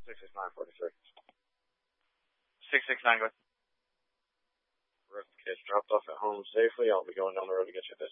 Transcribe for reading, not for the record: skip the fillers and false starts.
66943. 669, go ahead. Rest of the case dropped off at home safely. I'll be going down the road to get you at